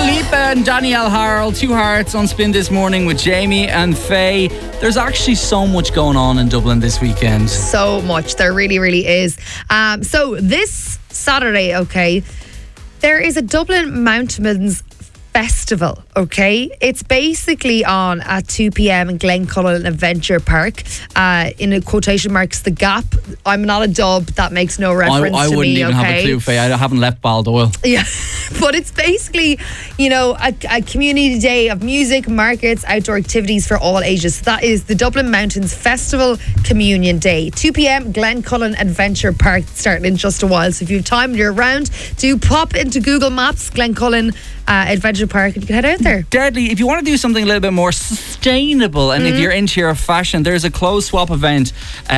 Dua Lipa and Danielle Harrell, Two Hearts on Spin this morning with Jamie and Faye. There's actually so much going on in Dublin this weekend. So much. There really, really is. So this Saturday, okay, there is a Dublin Mountains Festival, okay? It's basically on at 2 p.m. in Glencullen Adventure Park. In a quotation marks, the Gap. I'm not a dub. That makes no reference I to wouldn't me, even okay? have a clue, Faye. I haven't left Baldoyle. Yeah, but it's basically, a community day of music, markets, outdoor activities for all ages. So that is the Dublin Mountains Festival Communion Day. 2 p.m. Glencullen Adventure Park, starting in just a while. So if you have time and you're around, do pop into Google Maps, Glencullen Adventure Park, and you can head out there. Deadly. If you want to do something a little bit more sustainable, and if you're into your fashion, there's a clothes swap event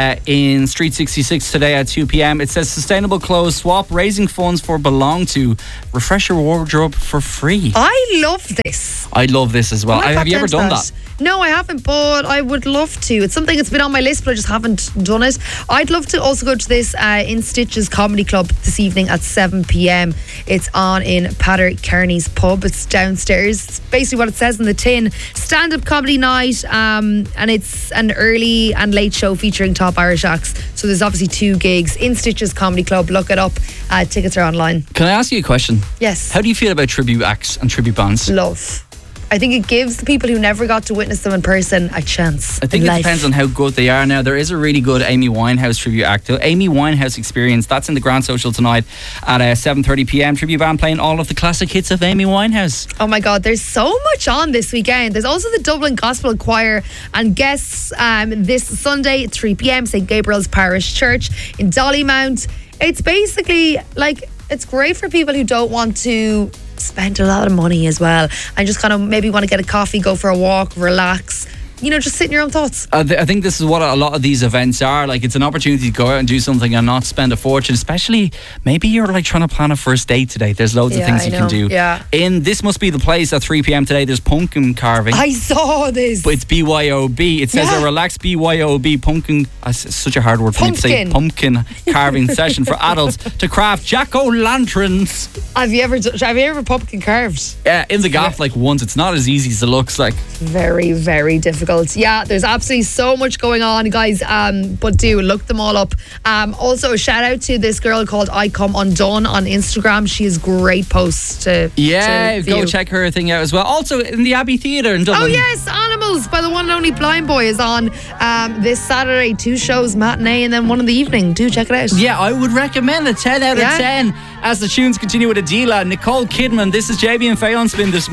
in Street 66 today at 2 p.m. It says sustainable clothes swap, raising funds for Belong To. Refresh your wardrobe for free. I love this. I love this as well. Have you ever done that? No, I haven't, but I would love to. It's something that's been on my list, but I just haven't done it. I'd love to also go to this In Stitches Comedy Club this evening at 7 p.m. It's on in Pater Kearney's pub. It's downstairs. It's basically what it says in the tin. Stand-up comedy night, and it's an early and late show featuring top Irish acts. So there's obviously 2 gigs. In Stitches Comedy Club. Look it up. Tickets are online. Can I ask you a question? Yes. How do you feel about tribute acts and tribute bands? Love. I think it gives the people who never got to witness them in person a chance. I think it depends on how good they are. Now, there is a really good Amy Winehouse tribute act. The Amy Winehouse Experience, that's in the Grand Social tonight at 7:30 p.m. Tribute band playing all of the classic hits of Amy Winehouse. Oh my God, there's so much on this weekend. There's also the Dublin Gospel Choir and guests this Sunday at 3 p.m. St. Gabriel's Parish Church in Dollymount. It's basically it's great for people who don't want to spend a lot of money as well and just kind of maybe want to get a coffee, go for a walk, relax, just sit in your own thoughts. I think this is what a lot of these events are. It's an opportunity to go out and do something and not spend a fortune, especially maybe you're trying to plan a first date today. There's loads of things you can do. Yeah. This must be the place at 3 p.m. today. There's pumpkin carving. I saw this. But it's BYOB. It says a relaxed BYOB pumpkin. It's such a hard word for me to say. Pumpkin carving session for adults to craft jack-o'-lanterns. Have you ever pumpkin carved? Yeah, in the Gap once. It's not as easy as it looks like. Very, very difficult. Yeah, there's absolutely so much going on, guys. But do look them all up. Also, a shout out to this girl called I Come Undone on Instagram. She has great posts to go check her thing out as well. Also in the Abbey Theatre in Dublin. Oh yes, Animals by the one and only Blind Boy is on this Saturday. 2 shows, matinee and then one in the evening. Do check it out. Yeah, I would recommend a 10 out of 10 as the tunes continue with Adela, Nicole Kidman. This is JB and Faye on Spin this morning.